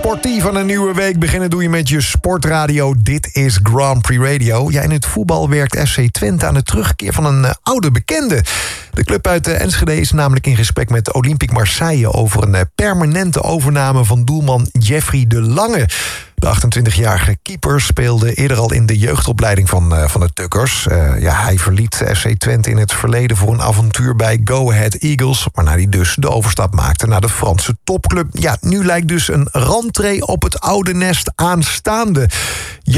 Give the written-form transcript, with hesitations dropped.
sportief aan een nieuwe week beginnen doe je met je sportradio. Dit is Grand Prix Radio. Ja, in het voetbal werkt FC Twente aan de terugkeer van een oude bekende. De club uit Enschede is namelijk in gesprek met Olympique Marseille over een permanente overname van doelman Jeffrey de Lange. De 28-jarige keeper speelde eerder al in de jeugdopleiding van de Tukkers. Hij verliet FC Twente in het verleden voor een avontuur bij Go Ahead Eagles, waarna hij dus de overstap maakte naar de Franse topclub. Ja, nu lijkt dus een rentree op het oude nest aanstaande.